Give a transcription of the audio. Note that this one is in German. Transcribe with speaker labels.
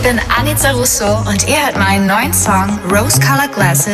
Speaker 1: bin Anita Russo und ihr hört meinen neuen Song Rose Colored Glasses